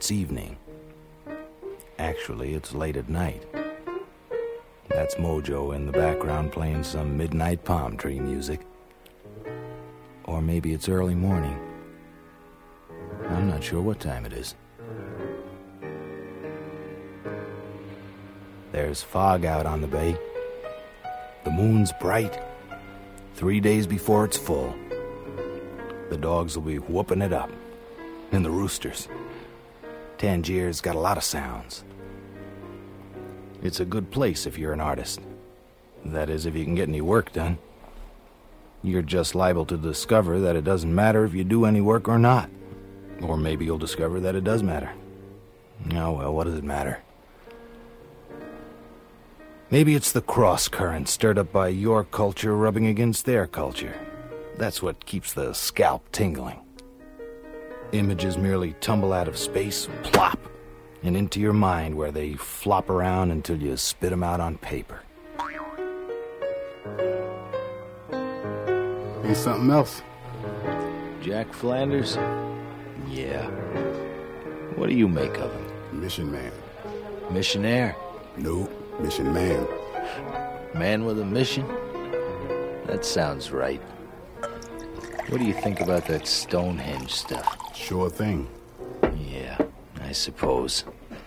it's evening. Actually, it's late at night. That's Mojo in the background playing some midnight palm tree music. Or maybe it's early morning. I'm not sure what time it is. There's fog out on the bay. The moon's bright. 3 days before it's full. The dogs will be whooping it up. And the roosters. Tangier's got a lot of sounds. It's a good place if you're an artist. That is, if you can get any work done. You're just liable to discover that it doesn't matter if you do any work or not. Or maybe you'll discover that it does matter. Oh, well, what does it matter? Maybe it's the cross-current stirred up by your culture rubbing against their culture. That's what keeps the scalp tingling. Images merely tumble out of space, plop, and into your mind where they flop around until you spit them out on paper. Ain't something else? Jack Flanders? Yeah. What do you make of him? Mission man. Missionaire? Nope, mission man. Man with a mission? That sounds right. What do you think about that Stonehenge stuff? Sure thing. Yeah, I suppose.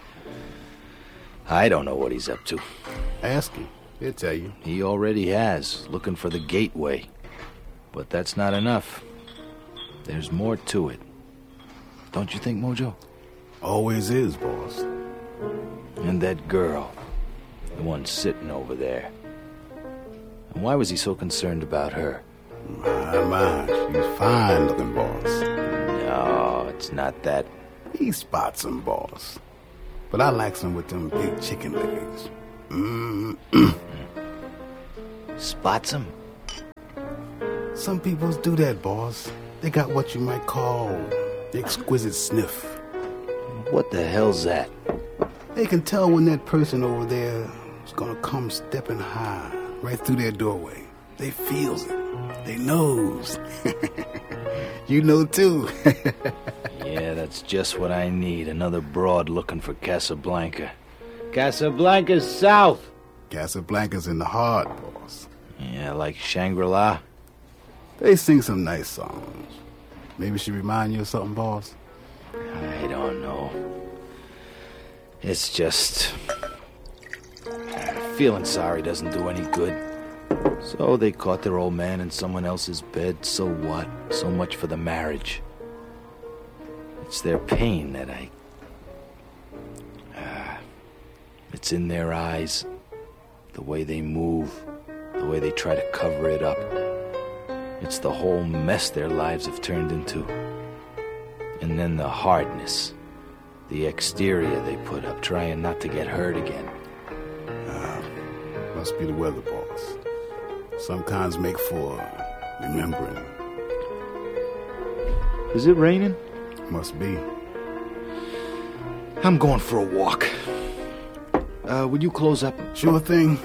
I don't know what he's up to. Ask him. He'll tell you. He already has, looking for the gateway. But that's not enough. There's more to it. Don't you think, Mojo? Always is, boss. And that girl, the one sitting over there. And why was he so concerned about her? My, she's fine looking, boss. No, it's not that. He spots him, boss. But I likes him with them big chicken legs. Spots him? Some peoples do that, boss. They got what you might call the exquisite sniff. What the hell's that? They can tell when that person over there is gonna come stepping high right through their doorway. They feels it. They knows. You know, too. Yeah, that's just what I need. Another broad looking for Casablanca. Casablanca's south. Casablanca's in the heart, boss. Yeah, like Shangri-La. They sing some nice songs. Maybe she remind you of something, boss? I don't know. It's just... feeling sorry doesn't do any good. So they caught their old man in someone else's bed. So what? So much for the marriage. It's their pain that it's in their eyes. The way they move. The way they try to cover it up. It's the whole mess their lives have turned into. And then the hardness. The exterior they put up, trying not to get hurt again. Must be the weather, boss. Some kinds make for remembering. Is it raining? Must be. I'm going for a walk. Would you close up? Sure thing.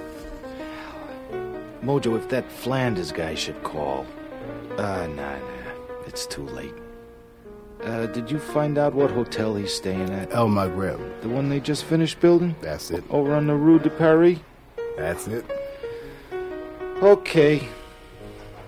Mojo, if that Flanders guy should call. Nah. It's too late. Did you find out what hotel he's staying at? El Maghreb. The one they just finished building? That's it. Over on the Rue de Paris? That's it. Okay.